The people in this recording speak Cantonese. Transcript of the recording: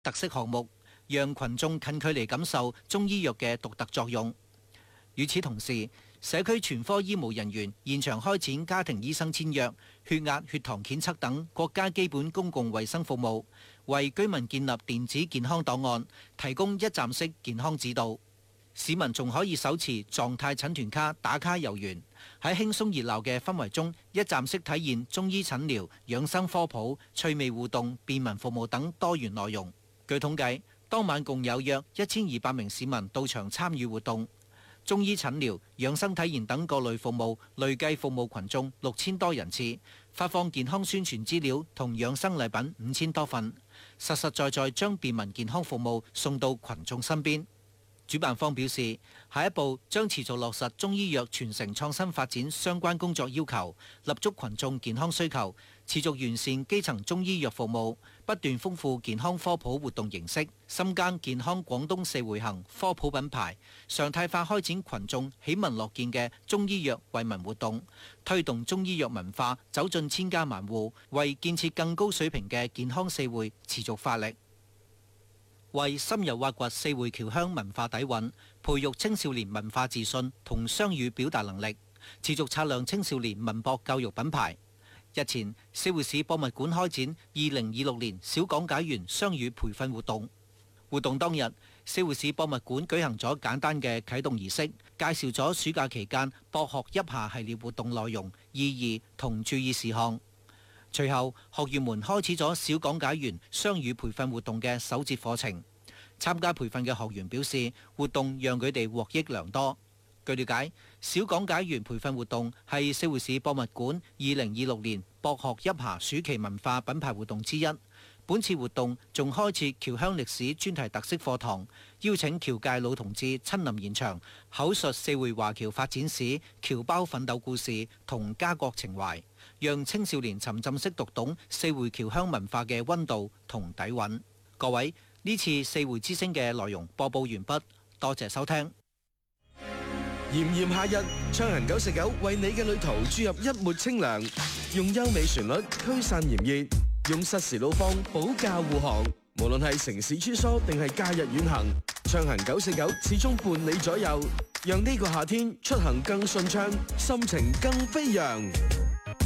特色項目，讓群眾近距離感受中醫藥嘅獨特作用。與此同時，社區全科醫務人員現場開展家庭醫生簽約、血壓、血糖檢測等國家基本公共衛生服務，為居民建立電子健康檔案，提供一站式健康指導。市民仲可以手持狀態診斷卡打卡遊園，喺輕鬆熱鬧嘅氛圍中，一站式體驗中醫診療、養生科普、趣味互動、便民服務等多元內容。據統計，當晚共有約1200名市民到場參與活動。中醫診療、養生體驗等各類服務累計服務群眾6000多人次，發放健康宣傳資料同養生禮品5000多份，實實在在將便民健康服務送到群眾身邊。主辦方表示，下一步將持續落實中醫藥傳承創新發展相關工作要求，立足群眾健康需求，持續完善基層中醫藥服務，不斷豐富健康科普活動形式，深耕健康廣東四回行科普品牌，常態化開展群眾喜聞樂見嘅中醫藥惠民活動，推動中醫藥文化走進千家萬戶，為建設更高水平嘅健康四會持續發力。為深入挖掘四會僑鄉文化底蘊，培育青少年文化自信同雙語表達能力，持續擦亮青少年文博教育品牌。日前，四會市博物館開展2026年小講解員雙語培訓活動。活動當日，四會市博物館舉行咗簡單嘅啟動儀式，介紹咗暑假期間博學一下系列活動內容、意義同注意事項。隨後，學員們開始咗小講解員雙語培訓活動嘅首節課程。參加培訓嘅學員表示，活動讓佢哋獲益良多。據了解，小講解員培訓活動係四會市博物館2026年博學一下暑期文化品牌活動之一。本次活動仲開設僑鄉歷史專題特色課堂，邀請僑界老同志親臨現場，口述四會華僑發展史、僑胞奮鬥故事同家國情懷，讓青少年沉浸式讀懂四會僑鄉文化嘅溫度同底蘊。各位，呢次四會之聲嘅內容播報完畢，多謝收聽。 炎炎夏日，暢行949為你嘅旅途注入一抹清涼，用優美旋律驅散炎熱，用實時路況保駕護航。無論係城市穿梭定係假日遠行，暢行949始終伴你左右，讓呢個夏天出行更順暢，心情更飛揚。